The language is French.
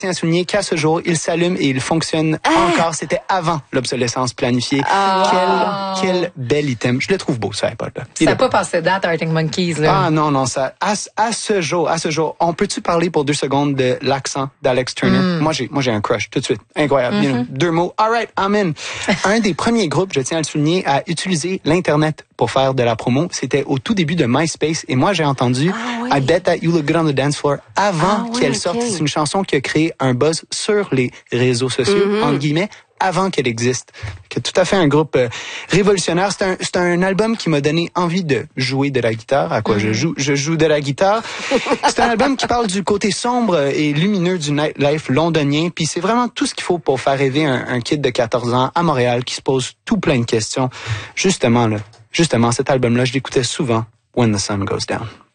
tiens à souligner qu'à ce jour, il s'allume et il fonctionne encore. C'était avant l'obsolescence planifiée. Quel bel item. Je le trouve beau, ce iPod-là. Ça n'a pas passé date, Arctic Monkeys, là. Ah non, ça, à ce jour, on peut-tu parler pour 2 secondes de l'accent d'Alex Turner? Moi, j'ai un crush, tout de suite. Incroyable. You know, 2 mots. All right, I'm in. Un des premiers groupes, je tiens à le souligner, à utiliser l'Internet pour faire de la promo. C'était au tout début de MySpace. Et moi, j'ai entendu I Bet That You Look Good on the Dance Floor avant qu'elle sorte. C'est une chanson qui a créé un buzz sur les réseaux sociaux, entre guillemets, avant qu'elle existe. C'est tout à fait un groupe révolutionnaire. C'est un album qui m'a donné envie de jouer de la guitare. À quoi je joue de la guitare. C'est un album qui parle du côté sombre et lumineux du nightlife londonien. Puis c'est vraiment tout ce qu'il faut pour faire rêver un kid de 14 ans à Montréal qui se pose tout plein de questions. Justement, cet album-là, je l'écoutais souvent, When the Sun Goes Down.